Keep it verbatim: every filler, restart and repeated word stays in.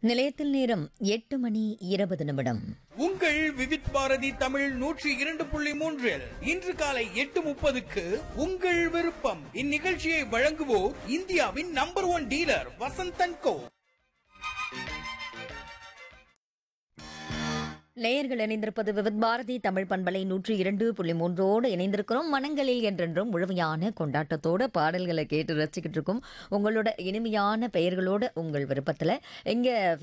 நிலையத்தில் நேரம் எட்டு மணி இருபது நிமிடம். உங்கள் விவித் பாரதி தமிழ் நூற்றி இரண்டு புள்ளி மூன்றில் இன்று காலை எட்டு முப்பதுக்கு உங்கள் விருப்பம் இந்நிகழ்ச்சியை வழங்குவோர் இந்தியாவின் நம்பர் ஒன் டீலர் வசந்தன் கோ. நேயர்கள் இணைந்திருப்பது விவித் பாரதி தமிழ் பண்பலை நூற்றி இரண்டு புள்ளி மூன்றோடு இணைந்திருக்கிறோம். மனங்களில் என்றென்றும் முழுமையான கொண்டாட்டத்தோட பாடல்களை கேட்டு ரசிக்கிட்டு இருக்கோம். உங்களோட இனிமையான பெயர்களோட உங்கள் விருப்பத்தில் இங்கே